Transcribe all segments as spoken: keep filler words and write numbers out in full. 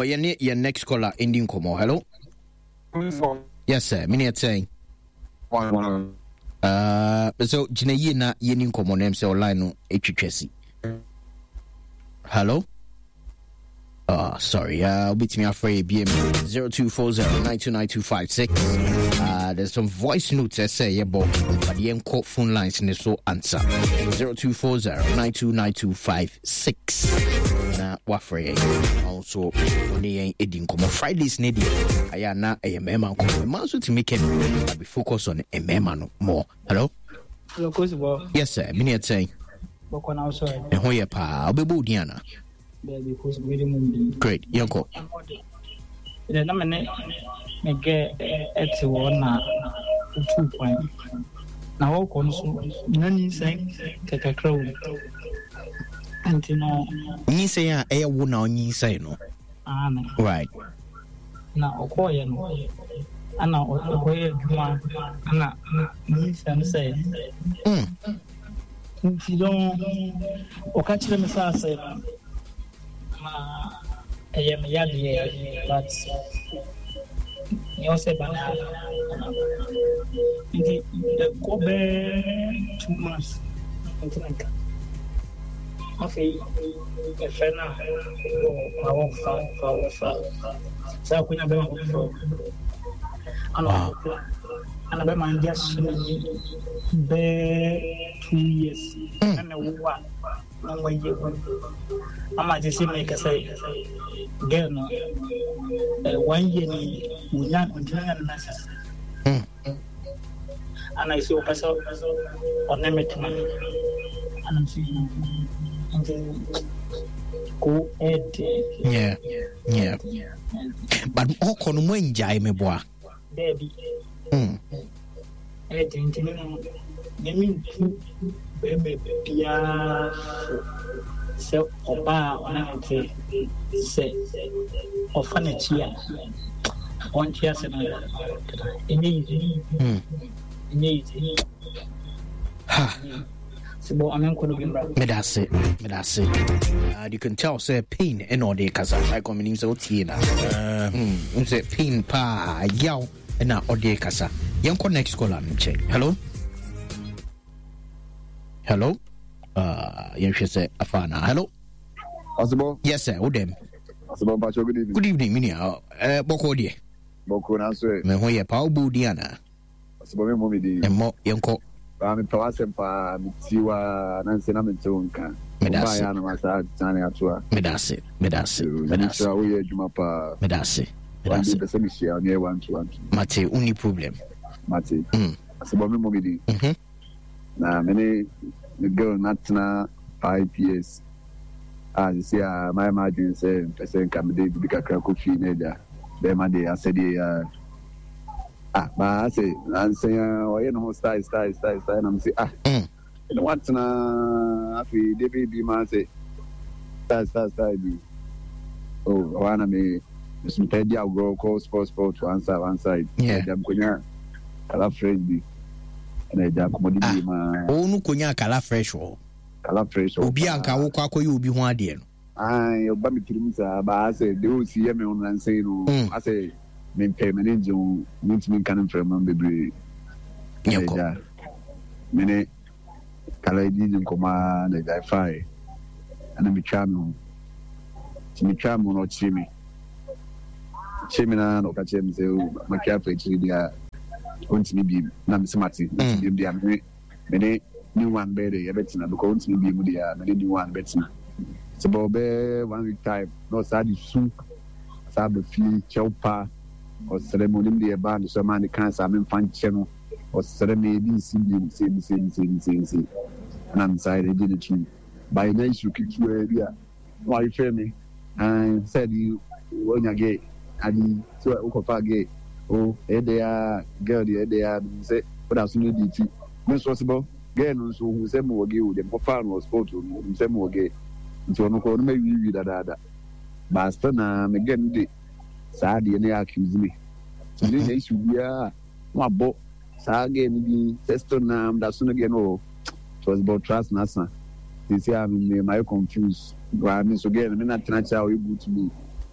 your, your next caller, Indian Como. Hello? Yes, sir. Mini at saying. Uh, so, Jina na Indian Como name say online H Chessy. Hello? Oh, sorry. Uh, beat me afraid. B M zero two four zero nine two nine two five six. Uh, there's some voice notes that say yeah, but but the end call phone lines in the so answer zero two four zero nine two nine two five six. Na wafre also on the ending come Fridays need I am na a member come man so to make it be focus on a member more. Hello. Hello, Kosovo. Yes, sir. Mini saying. Boko na so. E ho ye pa obebu Diana. Because we didn't. Great, Yanko. The number me get at one two point. Now, all consume none saying take a crow. And you know, you say a woman on you say no. Right now, Okoya, and now Okoya, and now, and say, hm, you don't, or catch them as I say. I am young, but you also banana. The Kobe two months. Okay, a friend of our father. So I couldn't be and I man just be two years and a one. Long way you I might just make a say, girl, no, one year, we not until and I saw myself on limit money, and I'm seeing go ahead. Yeah, yeah, but all can win, Jaime Bois. Baby, hm, I didn't mean to. Pia so oba ona te se ofana chia on chia se na ini hm ini ha so amen ko no bi bra me that's it me that's it uh, you can tell say pain in all the kasa I come in so tie na uh hm say pain pa yaw na all the kasa yanko next caller no check. Hello. Hello. Uh, you should say Afana. Hello. Possible? Yes, sir. Who them? Possible, but good evening. Good evening, Minia. Uh, Boko de. Boko na so. Me ho ye pa obu Diana. Possible me mo me di. E mo yenko. Ba me pa sempa me tiwa na nse na me ntonka. Me da se. Ba ya na masa tane atua. Me da se. Me da se. Me da se. So we ejuma pa. Me da se. Me da se. Be se me share on here one two one. Mate, uni problem. Mate. Mm. Possible me mo me di. Mhm. Na many the girl not na five years. Ah, you see, uh, my imagine say person come dey big kakra kofi neja. Them a dey say dey ah, but I say and say oh you know style style style style and I'm say ah. Mm. You know what na afi dey be man say style style style be. Oh, wanna me some pedi I go call sports sport to answer one side. Yeah. Jam kunya kala friend be. Na ja komodi ma o nu konya kala fresh o kala fresh obi anka wo kwa koyi obi ho ade no ai oba mi tirim sa ba say de o si ye me on nan say no I say me pay me nje o mint me kan from man bebre nyako me ne kala di din koma na ja fai ana mi chamo mi chamo no chimi chimi na no ka chemi se o ma kya fe chiri dia onti bi na me smati bi dia me me new one better ya betina because onti bi mu dia me new one betina so be one week time no sadi su sabe fi chopa o ceremony dia ba no so man kan sa me fan cheno o ceremony bi si bi si si si si si na me sai de di chi by na isu kitu area why fe me and said you when you get adi so o ko fa get oh eh they are girl they they are say but as no D T no possible girl no so who say mo ge o dem ko fa no sport no say mo ge nti ono ko no me wi wi da da da basta na me gen de sa de ne accuse me so ne dey su bia mo abo sa ge ni bi testo na am da so no ge no it was about trust na sa they say I'm me my confused but me so ge me na tena cha o you good to me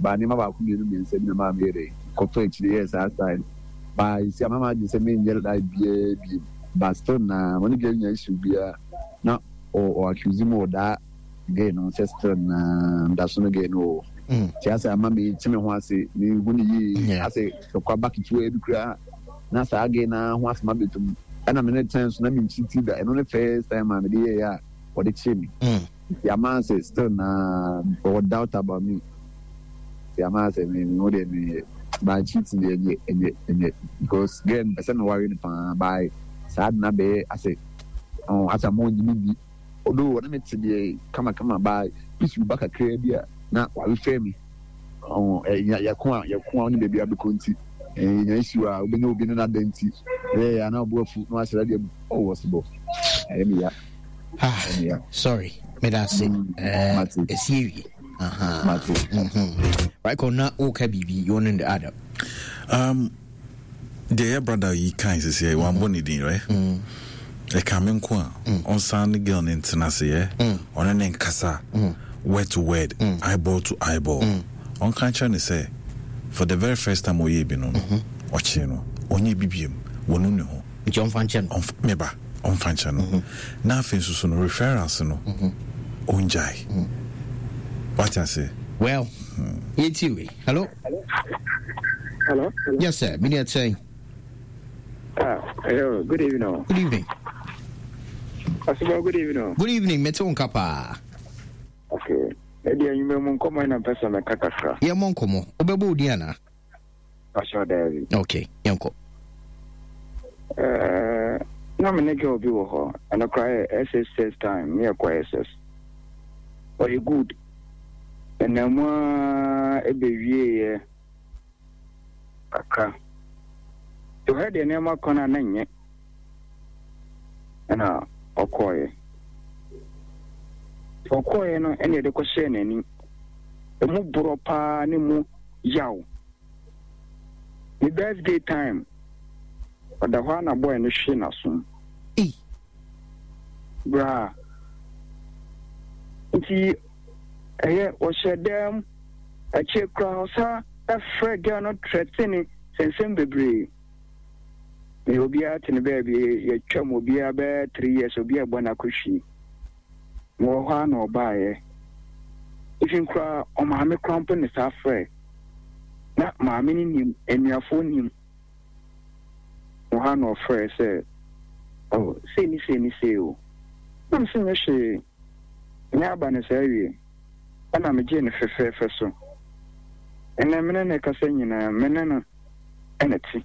ba ni ma ba ku mienu mi nsem na ma mere koto echi yes outside ba isi mama ji se me ngel da bie bi ba still na woni ge nya issue bia na o o accuse mo da ge no sister na da so no ge no ti asa ama me ti me ho ase ni huni yi ase kwa back to e bi kura na sa ge na ho ase ma betum ana me ne chance na me nchiti da eno ne first time ma me dey ya what it chimi ya man say still na or doubt about me ya man say me no dey me by cheating the the because again person worry pa by sad na be I say oh as a mo ni although na me ti dey kama kama by peace you back a clear dia na wa we fair me oh ya ya ko ya ko ni baby abekonti eh ya issue a obi na obi na denti eh ya na obo fu no asira dia oh was bo eh me ya ah sorry me that say eh esiri aha mhm right kona o ka bibi you on the other um the brother you kind say say one boni din right mm e ka me nko a on san girl in tenase ye on an nkasa word to word eyeball to eyeball on kan chan say for the very first time we be no o chi no onye bibiem wonu ne ho nti on fan chen on meba on fan chen no na fin so no reference no onjai what I say well it's you hello hello hello yes sir me need saying ah hello good evening good evening Asaba good evening good evening meton kapa okay edi anyume mu nkomo na pesa na kakaka ye mo nkomo obebo odi ana asho davi okay yanko eh na me nege obi wo ho ana cry S S S time me kwa S S or you good na mo ebewie aka to head the name kona nanye ana okoye okoye no ene de ko share nani e mu buro pa ni mu yaw the birthday time oda ho na boy no hwe na so eh bra nti eye o shedem a che crossa a frega no threatening sensem bebre me obi at ne baby ye twam obi aba three years obi abona kohwi wo ha na obaye ifin kra o ma me krampo ne safre na ma me ni enuafo ni wo ha na ofre say oh say ni say ni say o am say me she nya ba ne say wie ana me je ne fefefe so ena me ne ka say nyina me ne no enati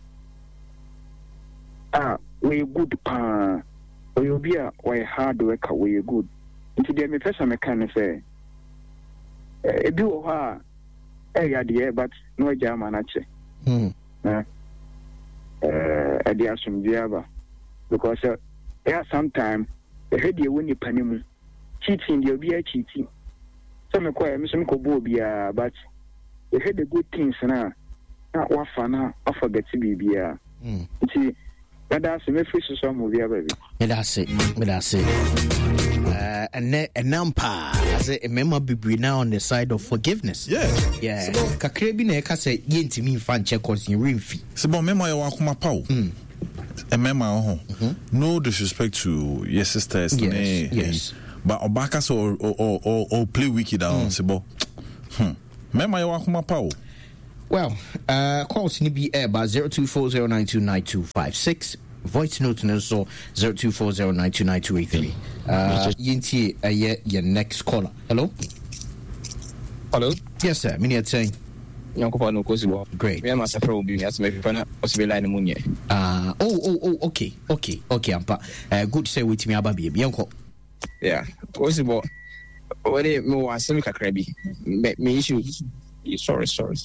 ah we good pa we obi a we hard work we good nti de me pesa me kan say e bi wo ha e ya de but no ja ma na che hmm eh eh e dia sum dia ba because uh, yeah sometimes the head you win panimu cheating the obi a cheating so me kwa me so me ko bo obi a but the head the good things na na wa fa na forget bibia hmm nti that's me free so movie baby me that's it me that's it uh and and nampa I say remember bibri now on the side of forgiveness yeah yeah kakre bi na e ka say yentimi fan check cause in remfi se bon memo ya wakuma paw mm e memo ho no disrespect to your sisters yes, ne yes. but obaka so or or or, or play wicked down mm. se bon hmm memo ya wakuma paw. Well, uh, calls ni be air by zero two four zero nine two nine two five six. Voice note no so zero two four zero nine two nine two eight three. Uh, Yinti, uh, yeah, your next caller. Hello. Hello. Yes, sir. Mini at saying. Yanko no kosi Great. Me am a pro bi as me fana possible line munye. Ah, oh, oh, oh, okay, okay, okay. Ampa. Uh, good say with me ababi. Yanko. Yeah. Kosi bo. Wale me wa semi kakra bi. Me me issue. Sorry, sorry.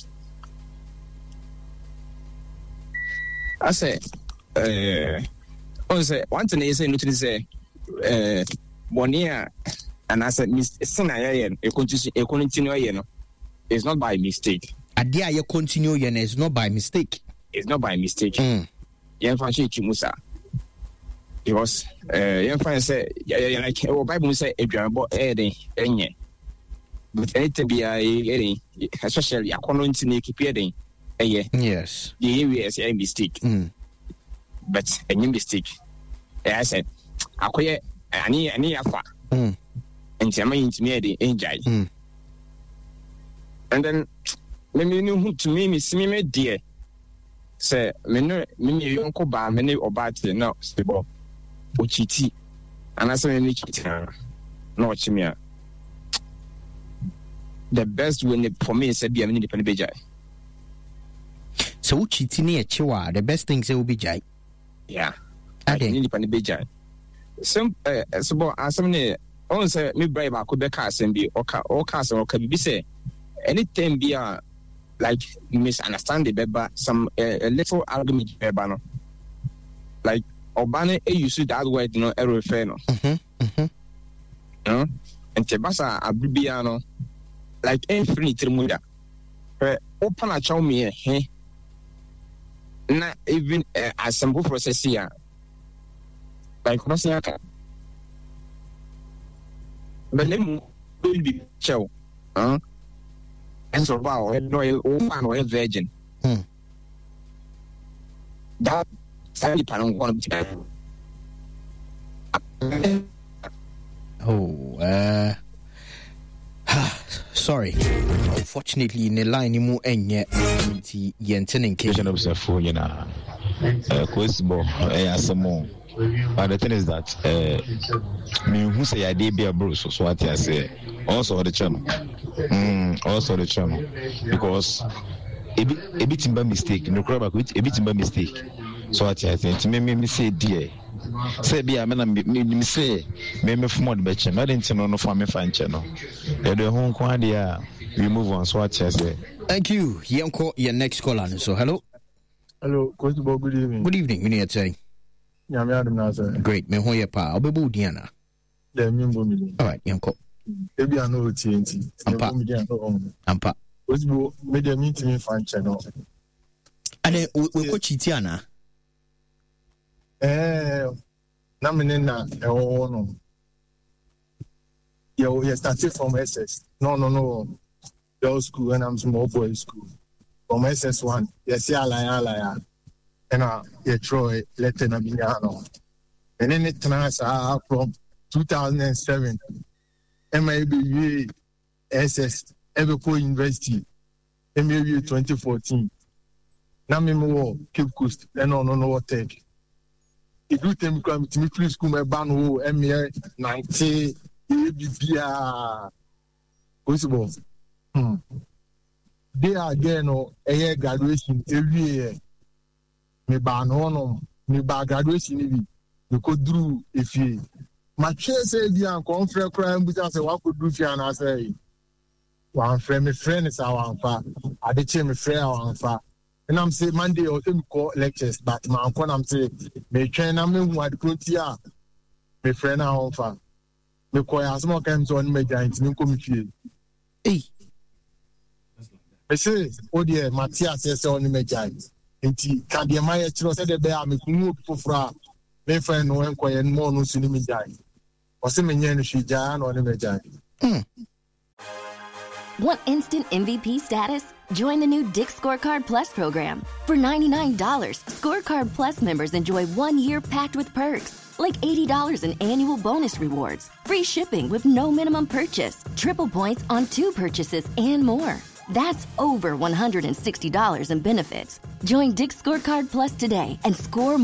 I say, uh, on say one thing is say nothing say, uh, Bonia, and I said, Miss Sinayan, a continue, a continue, you know, it's not by mistake. A dear, you continue, and it's not by mistake. It's not by mistake. Mm. Yan Fanchi Kimusa. Because, uh, Yan Fan say, yeah, like, or Bible say, if you're about Eddie, Enye. but anything be a especially according to Nicky Pierre. Yes. The area is a mistake. Mm. But a new mistake. I said, I quit any any affair. Mm. And Jamie intimidated enjoy. Mm. And then me knew who to me, Miss me, dear. Say, me no, me, you uncle bar, many or bad, no, stable. Uchiti. And I said, me, no, Chimia. The best win for me is a be a minute pen beja. So, Uchiti near Chiwa, the best things will be jai. Yeah. I didn't pen beja. Some, uh, so, as some near, on say, me brave, I could be cast and be or cast or can be say. Anything be a like misunderstand the beba some uh, a little argument beba no like Obane e use that word no e refer no mhm mhm no and tebasa abibia no like infinite muda eh open a chow me he na even uh, assemble process here like no say aka but let me be chow huh. And so, wow, no, no, no, virgin. Hmm. That family panel one of Oh, uh, sorry. Unfortunately, in the line, you move and yet, the Yentin Kitchen observe for you now. Quizbo, some more. But the thing is that, uh, me who say I did be a bruise, so what I say, also the channel. Mm, also the channel because a bit a bit by mistake no crab with a bit by mistake so what I think me me say dear say be a man me say me me from the betch not into no for me fan channel the home quadia we move on so what I say. Thank you. Yanko, your next caller. So hello. Hello, good evening. Good evening. We need to say great. Me ho ye pa obebu diana. The member million. All right, Yanko. Ebi ano T N T. Ampa. Ampa. Osbo media meeting fan channel. Ade we ko chitiana. Eh na me na e wo no. Yo, you started from S S. No, no, no. Girls school and I'm small boys school. From S S one, yes, yeah, la la and uh, you try letter na binyano. And then it turns out from two thousand seven. M A B U S S Everco University M A B U twenty fourteen. Now me more Cape Coast and no no no what take. If you tell me come to me school me ban who M A ninety A B B A possible. Hmm. They are again no a year graduation every year. Me ban no me ban graduation every me could do if you my chair said, "Yeah, come for a crime." But I said, "What could do?" And I say, "One friend, my friend is our uncle. I did tell my friend our uncle." And I'm saying Monday or some call lectures, but my uncle I'm saying, "Me train I'm in what could ya?" My friend our uncle. Me call as more comes on me giant. Me come here. Hey, I say, "Oh dear, Matthias says on me giant." Inti Kadiamaya Chilo said the bear me kumu pufra. Me friend no enquire and more no cinema giant. Want instant M V P status? Join the new Dick's Scorecard Plus program. For ninety-nine dollars, Scorecard Plus members enjoy one year packed with perks, like eighty dollars in annual bonus rewards, free shipping with no minimum purchase, triple points on two purchases, and more. That's over one hundred sixty dollars in benefits. Join Dick's Scorecard Plus today and score